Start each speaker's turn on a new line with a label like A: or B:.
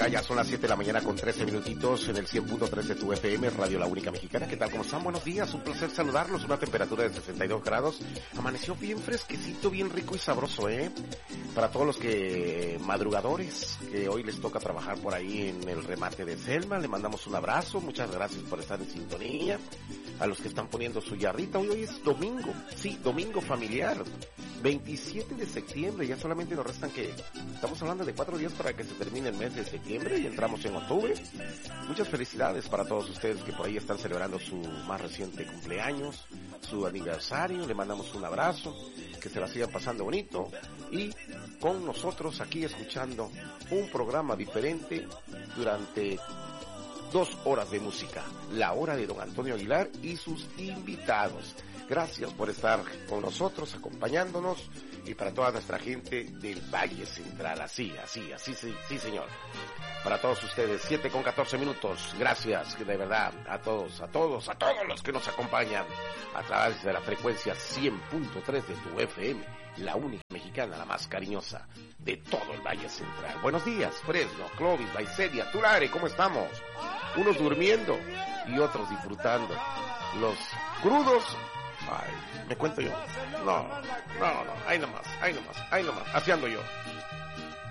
A: acá, ya son las 7 de la mañana con 13 minutitos en el 100.3 de tu FM, Radio La Única Mexicana. ¿Qué tal? ¿Cómo están? Buenos días, un placer saludarlos. Una temperatura de 62 grados. Amaneció bien fresquecito, bien rico y sabroso, Para todos los que madrugadores, que hoy les toca trabajar por ahí en el remate de Selma, le mandamos un abrazo. Muchas gracias por estar en sintonía. A los que están poniendo su yarrita, hoy es domingo, sí, domingo familiar. 27 de septiembre, ya solamente nos restan estamos hablando de 4 días para que se termine el mes de septiembre y entramos en octubre. Muchas felicidades para todos ustedes que por ahí están celebrando su más reciente cumpleaños, su aniversario. Le mandamos un abrazo, que se la sigan pasando bonito y con nosotros aquí escuchando un programa diferente durante 2 horas de música, la hora de don Antonio Aguilar y sus invitados. Gracias por estar con nosotros, acompañándonos, y para toda nuestra gente del Valle Central, así, sí señor. Para todos ustedes, 7:14 minutos, gracias de verdad a todos los que nos acompañan a través de la frecuencia 100.3 de tu FM, la única mexicana, la más cariñosa de todo el Valle Central. Buenos días, Fresno, Clovis, Vaisedia, Tulare, ¿cómo estamos? Unos durmiendo y otros disfrutando. Los crudos, ay, me cuento yo. No, ahí nomás, así ando yo.